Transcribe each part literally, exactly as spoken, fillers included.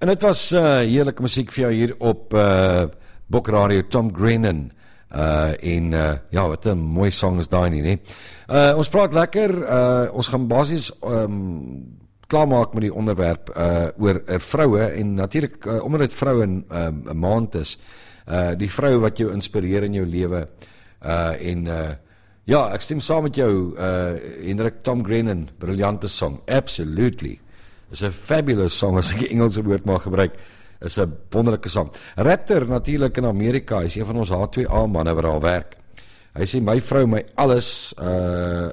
En dit was uh, heerlijke muziek vir jou hier op uh, Bok Radio, Tom Grennan. Uh, en uh, ja, wat een mooie song is daar nie, nie? Uh, ons praat lekker, uh, ons gaan basis um, klaarmaak met die onderwerp uh, oor er vrouwe, en natuurlijk, uh, omdat het vrouwe een uh, maand is, uh, die vrouwe wat jou inspireer in jou lewe, uh, en uh, ja, ek stem saam met jou, uh, Hendrik, Tom Grennan, briljante song, absolutely, is een fabulous song, as ek die Engelse woord mag gebruik, is een wonderlijke song. Raptor, natuurlijk in Amerika, is een van ons H twee A manne waar al werk. Hy sê, my vrou, my alles, uh,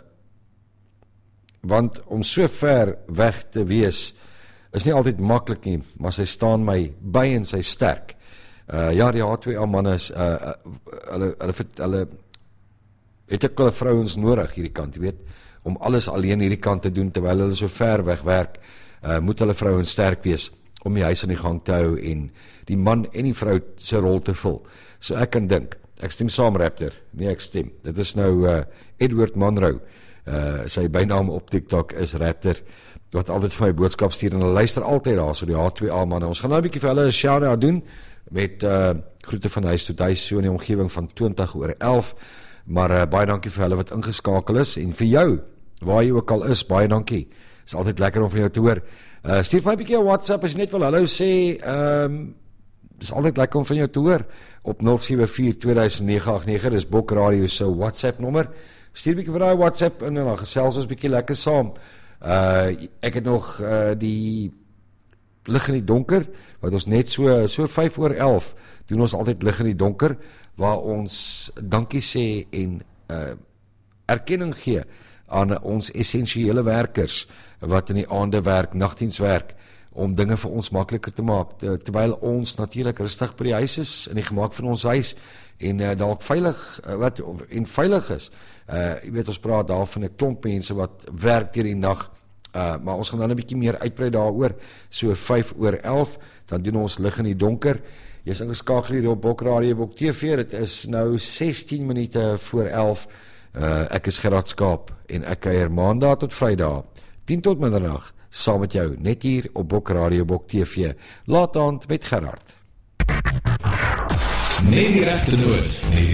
want om so ver weg te wees, is nie altyd makkelijk nie, maar sy staan my by en sy sterk. Uh, ja, die H twee A manne is, uh, uh, hulle, hulle, hulle het ook hulle vrouwens nodig hierdie kant, jy weet, om alles alleen hierdie kant te doen, terwyl hulle so ver weg werk, uh, moet hulle vrouwens sterk wees, om die huis aan die gang te hou, en die man en die vrou sy rol te vul. So ek kan dink, ek stem saam Raptor, nee ek stem, dit is nou uh, Edward Monroe, uh, sy bynaam op TikTok is Raptor, wat altyd vir my boodskap stuur, en hulle luister altyd daar, so die H twee A manne. Ons gaan nou 'n bietjie vir hulle 'n shout-out doen, met uh, groete van huis tot huis, so in die omgewing van twintig oor elf, maar uh, baie dankie vir hulle wat ingeskakel is, en vir jou, waar jy ook al is, baie dankie, is altyd lekker om van jou te hoor. Uh, stuur my 'n bietjie op WhatsApp, as jy net wil hallo sê, um, is altyd lekker om van jou te hoor, op nul sewe vier twee nege agt nege, dis Bok Radio se WhatsApp nommer, stuur bietjie vir die WhatsApp, en dan gesels ons bietjie lekker saam. Uh, ek het nog uh, die lig in die donker, wat ons net so, so vyf oor elf, doen ons altyd lig in die donker, waar ons dankie sê, en uh, erkenning gee, aan ons essensiële werkers, wat in die aande werk, nagdienswerk, om dinge vir ons makliker te maak, te, terwyl ons natuurlijk rustig by die huis is, in die gemaak van ons huis, en uh, dalk veilig, uh, wat, en veilig is. Uh, jy weet, ons praat daar van 'n klomp mense wat werk deur die nag, uh, maar ons gaan dan 'n bietjie meer uitbrei daaroor, so vyf oor elf, dan doen ons lig in die donker. Jy is ingeskakel hier op Bok Radio, Bok T V, dit is nou sestien minute voor elf, uh, ek is Gerard Skaap, en ek kuier maandag tot vrydag, tien tot middernag, saam met jou, net hier op Bok Radio, Bok T V, laat aand met Gerard. Nee, die regte noot, nee.